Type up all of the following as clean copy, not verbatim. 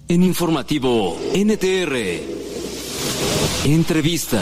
En Informativo NTR. Entrevista.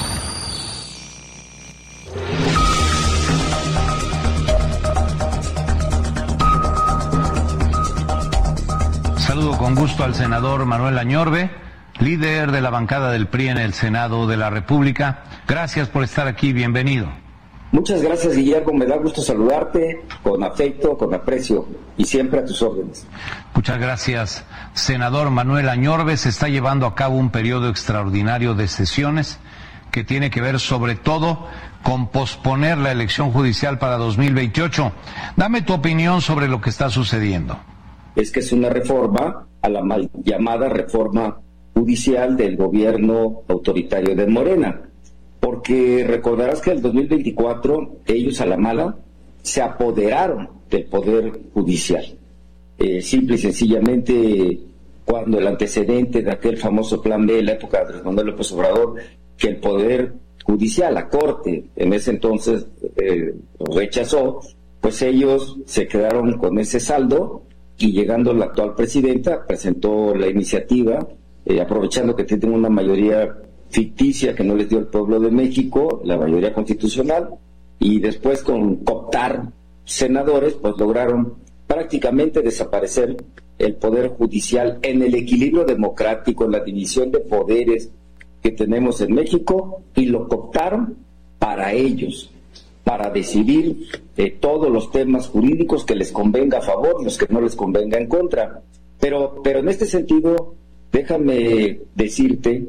Saludo con gusto al senador Manuel Añorbe, líder de la bancada del PRI en el Senado de la República. Gracias por estar aquí, bienvenido. Muchas gracias, Guillermo, me da gusto saludarte con afecto, con aprecio y siempre a tus órdenes. Muchas gracias, senador Manuel Añorbe. Se está llevando a cabo un periodo extraordinario de sesiones que tiene que ver sobre todo con posponer la elección judicial para 2028. Dame tu opinión sobre lo que está sucediendo. Es que es una reforma a la mal llamada reforma judicial del gobierno autoritario de Morena, porque recordarás que en el 2024 ellos a la mala se apoderaron del poder judicial. Simple y sencillamente, cuando el antecedente de aquel famoso plan B de la época de Andrés Manuel López Obrador, que el poder judicial, la Corte, en ese entonces rechazó, pues ellos se quedaron con ese saldo y llegando la actual presidenta presentó la iniciativa, aprovechando que tienen una mayoría ficticia que no les dio el pueblo de México, la mayoría constitucional, y después con cooptar senadores, pues lograron prácticamente desaparecer el poder judicial en el equilibrio democrático, en la división de poderes que tenemos en México, y lo cooptaron para ellos, para decidir todos los temas jurídicos que les convenga a favor y los que no les convenga en contra. Pero en este sentido, déjame decirte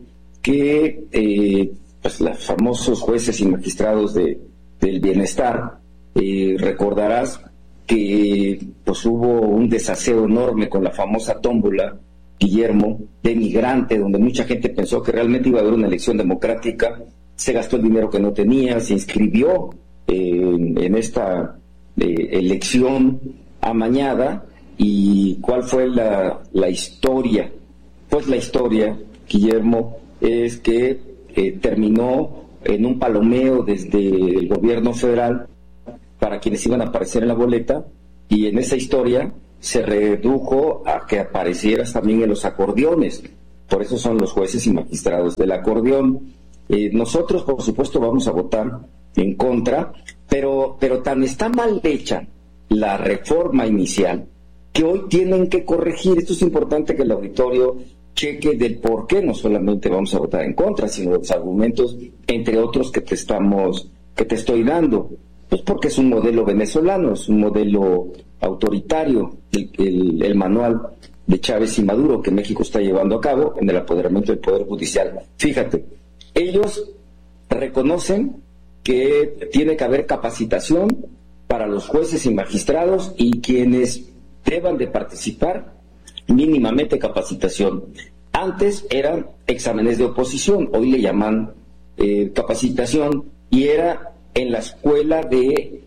que pues los famosos jueces y magistrados del bienestar, recordarás que pues hubo un desaseo enorme con la famosa tómbola, Guillermo, de migrante, donde mucha gente pensó que realmente iba a haber una elección democrática, se gastó el dinero que no tenía, se inscribió en esta elección amañada. ¿Y cuál fue la historia? Pues la historia, Guillermo, es que terminó en un palomeo desde el gobierno federal para quienes iban a aparecer en la boleta, y en esa historia se redujo a que aparecieras también en los acordeones. Por eso son los jueces y magistrados del acordeón. Nosotros, por supuesto, vamos a votar en contra, pero tan está mal hecha la reforma inicial que hoy tienen que corregir. Esto es importante que el auditorio cheque del por qué no solamente vamos a votar en contra, sino los argumentos, entre otros, que te estoy dando. Pues porque es un modelo venezolano, es un modelo autoritario, el manual de Chávez y Maduro que México está llevando a cabo en el apoderamiento del Poder Judicial. Fíjate, ellos reconocen que tiene que haber capacitación para los jueces y magistrados, y quienes deban de participar, mínimamente capacitación. Antes eran exámenes de oposición, hoy le llaman capacitación, y era en la escuela de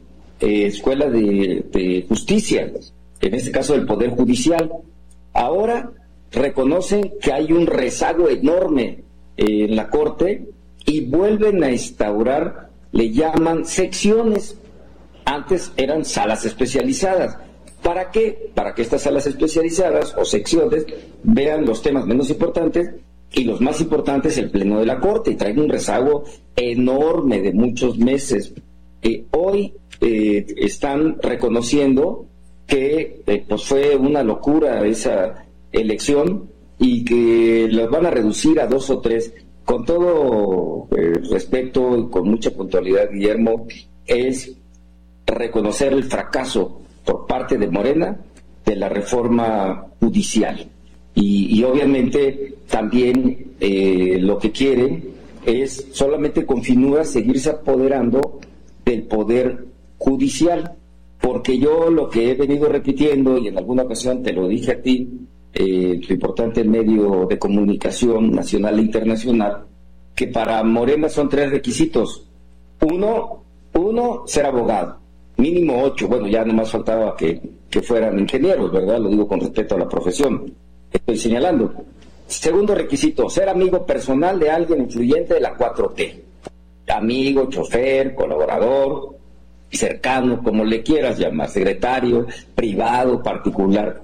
justicia, en este caso del Poder Judicial. Ahora reconocen que hay un rezago enorme en la Corte y vuelven a instaurar, le llaman secciones. Antes eran salas especializadas. ¿Para qué? Para que estas salas especializadas o secciones vean los temas menos importantes y los más importantes el Pleno de la Corte, y traen un rezago enorme de muchos meses. Hoy están reconociendo que pues fue una locura esa elección y que las van a reducir a 2 o 3. Con todo respeto y con mucha puntualidad, Guillermo, es reconocer el fracaso por parte de Morena de la reforma judicial. Y obviamente también lo que quieren es solamente con finura seguirse apoderando del poder judicial, porque yo lo que he venido repitiendo, y en alguna ocasión te lo dije a ti, tu importante medio de comunicación nacional e internacional, que para Morena son 3 requisitos. Uno, ser abogado, mínimo 8, bueno, ya nomás faltaba que fueran ingenieros, ¿verdad? Lo digo con respeto a la profesión que estoy señalando. Segundo requisito, ser amigo personal de alguien influyente de la 4T. Amigo, chofer, colaborador, cercano, como le quieras llamar, secretario, privado, particular.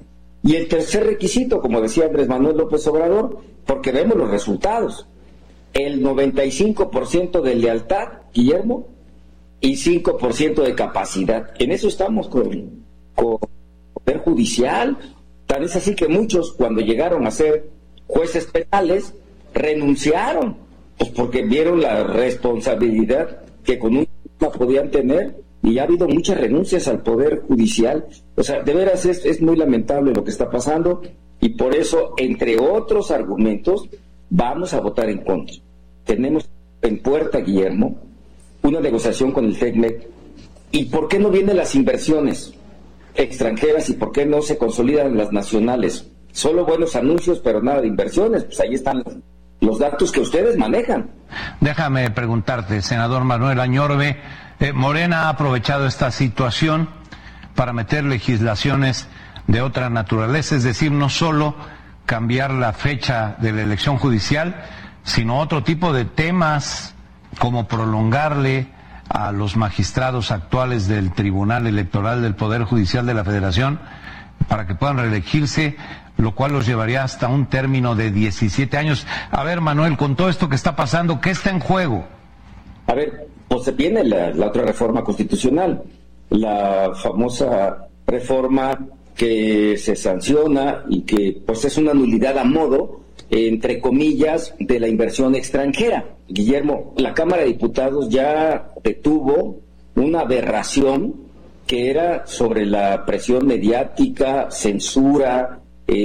Y el tercer requisito, como decía Andrés Manuel López Obrador, porque vemos los resultados, el 95% de lealtad, Guillermo, y 5% de capacidad. En eso estamos con Poder Judicial. Tal es así que muchos, cuando llegaron a ser jueces penales, renunciaron, pues porque vieron la responsabilidad que con una podían tener, y ha habido muchas renuncias al Poder Judicial. O sea, de veras es muy lamentable lo que está pasando, y por eso, entre otros argumentos, vamos a votar en contra. Tenemos en puerta, Guillermo, una negociación con el TECMEC. ¿Y por qué no vienen las inversiones extranjeras y por qué no se consolidan las nacionales? Solo buenos anuncios, pero nada de inversiones. Pues ahí están los datos que ustedes manejan. Déjame preguntarte, senador Manuel Añorbe, Morena ha aprovechado esta situación para meter legislaciones de otra naturaleza, es decir, no solo cambiar la fecha de la elección judicial, sino otro tipo de temas, como prolongarle a los magistrados actuales del Tribunal Electoral del Poder Judicial de la Federación para que puedan reelegirse, lo cual los llevaría hasta un término de 17 años. A ver, Manuel, con todo esto que está pasando, ¿qué está en juego? A ver, pues viene la otra reforma constitucional, la famosa reforma que se sanciona y que pues es una nulidad a modo, entre comillas, de la inversión extranjera. Guillermo, la Cámara de Diputados ya detuvo una aberración que era sobre la presión mediática, censura,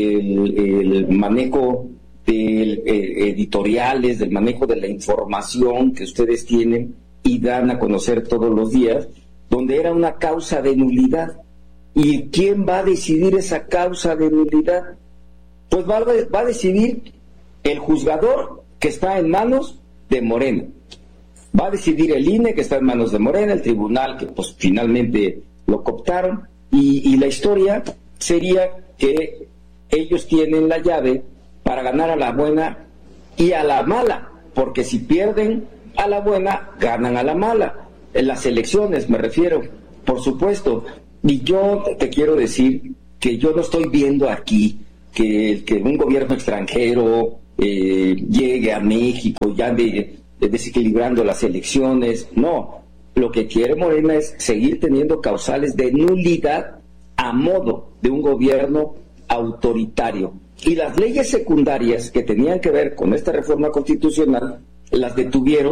el manejo de editoriales, del manejo de la información que ustedes tienen y dan a conocer todos los días, donde era una causa de nulidad. ¿Y quién va a decidir esa causa de nulidad? Pues va a decidir el juzgador, que está en manos de Morena. Va a decidir el INE, que está en manos de Morena, el tribunal, que pues finalmente lo cooptaron, y la historia sería que ellos tienen la llave para ganar a la buena y a la mala, porque si pierden a la buena, ganan a la mala. En las elecciones me refiero, por supuesto. Y yo te quiero decir que yo no estoy viendo aquí que un gobierno extranjero llegue a México ya desequilibrando las elecciones. No, lo que quiere Morena es seguir teniendo causales de nulidad a modo de un gobierno autoritario. Y las leyes secundarias que tenían que ver con esta reforma constitucional las detuvieron